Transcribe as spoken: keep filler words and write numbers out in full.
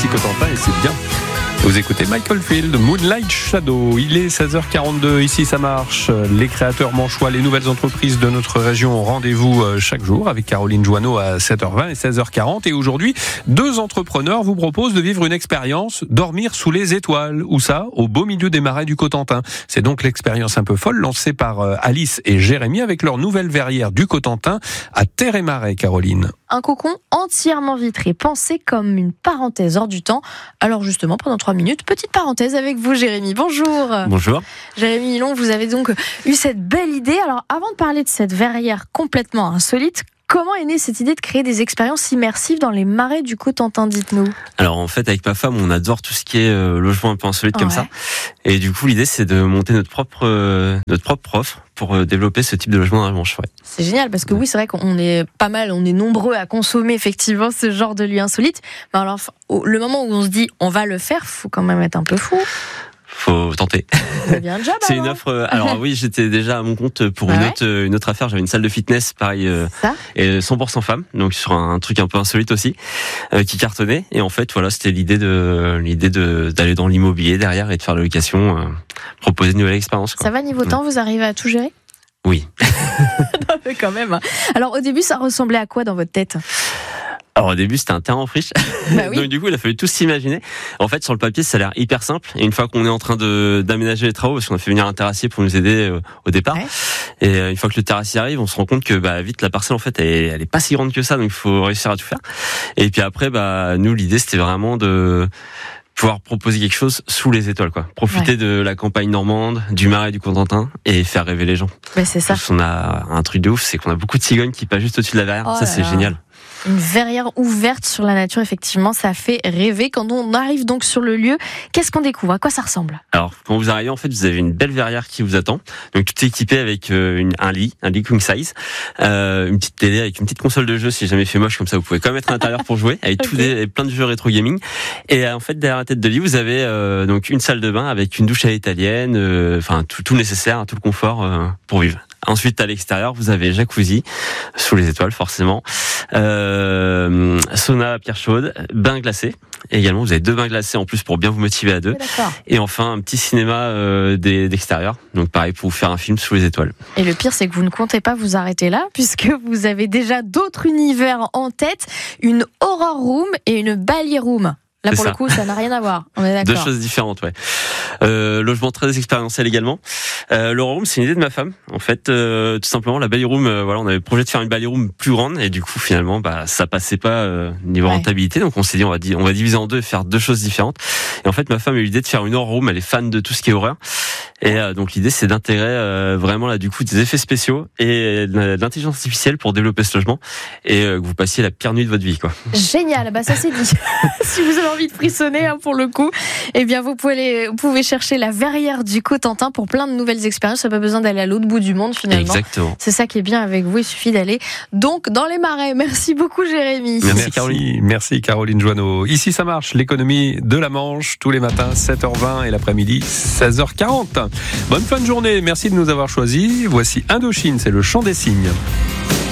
ici Cotentin et c'est bien. Vous écoutez Michael Field, Moonlight Shadow. Il est seize heures quarante-deux, ici ça marche. Les créateurs manchois, les nouvelles entreprises de notre région ont rendez-vous chaque jour avec Caroline Joanneau à sept heures vingt et seize heures quarante. Et aujourd'hui, deux entrepreneurs vous proposent de vivre une expérience, dormir sous les étoiles. Où ça ? Au beau milieu des marais du Cotentin. C'est donc l'expérience un peu folle lancée par Alice et Jérémy avec leur nouvelle verrière du Cotentin à Terre et Marais, Caroline. Un cocon entièrement vitré, pensé comme une parenthèse hors du temps. Alors justement, pendant trois minutes, petite parenthèse avec vous, Jérémy. Bonjour. Bonjour. Jérémy Milon, vous avez donc eu cette belle idée. Alors avant de parler de cette verrière complètement insolite, comment est née cette idée de créer des expériences immersives dans les marais du Cotentin, dites-nous? Alors en fait, avec ma femme, on adore tout ce qui est euh, logement un peu insolite, ouais, comme ça. Et du coup, l'idée, c'est de monter notre propre euh, notre propre offre pour euh, développer ce type de logement dans la Manche. Ouais. C'est génial parce que oui, c'est vrai qu'on est pas mal, on est nombreux à consommer effectivement ce genre de lieu insolite. Mais alors, le moment où on se dit on va le faire, faut quand même être un peu fou. Faut tenter. C'est bien le job. C'est une offre. Alors oui, j'étais déjà à mon compte pour ah une ouais autre une autre affaire. J'avais une salle de fitness, pareil, euh, et cent pour cent femmes, donc sur un, un truc un peu insolite aussi, euh, qui cartonnait. Et en fait, voilà, c'était l'idée de l'idée de d'aller dans l'immobilier derrière et de faire la location, euh, proposer une nouvelle expérience. Quoi. Ça va niveau temps, vous arrivez à tout gérer? Oui. Non, mais quand même. Alors au début, ça ressemblait à quoi dans votre tête? Alors au début c'était un terrain en friche, bah oui. Donc du coup il a fallu tout s'imaginer. En fait sur le papier ça a l'air hyper simple et une fois qu'on est en train de d'aménager les travaux, parce qu'on a fait venir un terrassier pour nous aider euh, au départ, ouais. Et euh, une fois que le terrassier arrive, on se rend compte que bah vite la parcelle en fait elle, elle est pas si grande que ça, donc il faut réussir à tout faire. Et puis après bah nous l'idée c'était vraiment de pouvoir proposer quelque chose sous les étoiles, quoi. Profiter ouais. de la campagne normande, du marais du Cotentin et faire rêver les gens. Bah c'est ça. Parce qu'on a un truc de ouf, c'est qu'on a beaucoup de cigognes qui passent juste au-dessus de la verrière. Oh ça c'est là. génial. Une verrière ouverte sur la nature, effectivement, ça fait rêver. Quand on arrive donc sur le lieu, qu'est-ce qu'on découvre? À quoi ça ressemble? Alors, quand vous arrivez, en fait, vous avez une belle verrière qui vous attend. Donc, tout est équipé avec euh, une, un lit, un lit king size, euh, une petite télé avec une petite console de jeu. Si jamais il fait moche comme ça, vous pouvez quand même être à l'intérieur pour jouer, avec okay. tout des, plein de jeux rétro gaming. Et euh, en fait, derrière la tête de lit, vous avez euh, donc une salle de bain avec une douche à l'italienne, enfin euh, tout, tout nécessaire, tout le confort euh, pour vivre. Ensuite, à l'extérieur, vous avez jacuzzi, sous les étoiles forcément, euh, sauna à pierre chaude, bain glacé. Et également, vous avez deux bains glacés en plus pour bien vous motiver à deux. D'accord. Et enfin, un petit cinéma euh, d'extérieur. Donc pareil, pour vous faire un film sous les étoiles. Et le pire, c'est que vous ne comptez pas vous arrêter là, puisque vous avez déjà d'autres univers en tête, une horror room et une ballet room. Là, pour ça. Le coup, ça n'a rien à voir. On est d'accord. Deux choses différentes, ouais. Euh, logement très expérientiel également. Euh, le room, c'est une idée de ma femme. En fait, euh, tout simplement, la ballet room, euh, voilà, on avait le projet de faire une ballet room plus grande et du coup, finalement, bah, ça passait pas euh, niveau ouais. rentabilité. Donc, on s'est dit, on va, on va diviser en deux et faire deux choses différentes. Et en fait, ma femme a eu l'idée de faire une horror room. Elle est fan de tout ce qui est horreur. Et euh, donc, l'idée, c'est d'intégrer euh, vraiment là, du coup, des effets spéciaux et de l'intelligence artificielle pour développer ce logement et euh, que vous passiez la pire nuit de votre vie, quoi. Génial. Bah, ça c'est dit. Si vous avez envie de frissonner, hein, pour le coup, eh bien, vous pouvez aller, vous pouvez chercher la verrière du Cotentin pour plein de nouvelles expériences. Ça n'a pas besoin d'aller à l'autre bout du monde, finalement. Exactement. C'est ça qui est bien avec vous. Il suffit d'aller donc dans les marais. Merci beaucoup, Jérémy. Merci, Merci Caroline. Merci Caroline Joanneau. Ici, ça marche. L'économie de la Manche, tous les matins, sept heures vingt et l'après-midi, seize heures quarante. Bonne fin de journée. Merci de nous avoir choisis. Voici Indochine, c'est le chant des cygnes.